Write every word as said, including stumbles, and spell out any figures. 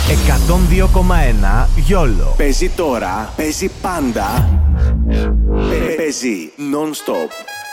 εκατόν δύο κόμμα ένα Γιόλο. Παίζει τώρα, παίζει πάντα. Παίζει non-stop.